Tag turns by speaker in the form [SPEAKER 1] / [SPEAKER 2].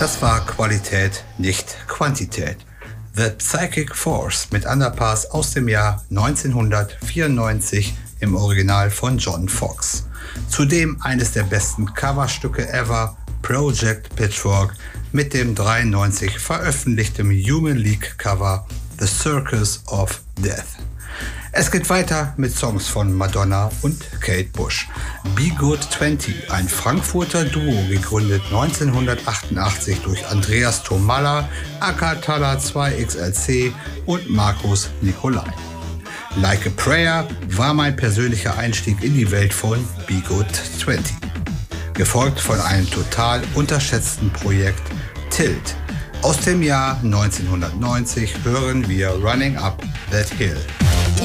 [SPEAKER 1] Das war Qualität, nicht Quantität. The Psychic Force mit Underpass aus dem Jahr 1994 im Original von John Foxx. Zudem eines der besten Coverstücke ever, Project Pitchfork, mit dem 93 veröffentlichten Human League Cover The Circus of Death. Es geht weiter mit Songs von Madonna und Kate Bush. Be Good 20, ein Frankfurter Duo, gegründet 1988 durch Andreas Thomalla, Akatala 2XLC und Markus Nicolai. Like a Prayer war mein persönlicher Einstieg in die Welt von Be Good 20. Gefolgt von einem total unterschätzten Projekt Tilt. Aus dem Jahr 1990 hören wir Running Up That Hill.